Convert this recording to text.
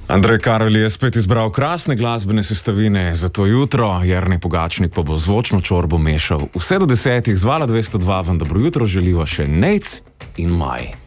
Andrej Karoli je spet izbral krasne glasbene sestavine za to jutro, Jernej Pogačnik pa bo zvočno čorbo mešal. Vse do 10 z Vala 202 vam dobro jutro želiva še Nejc in Maj.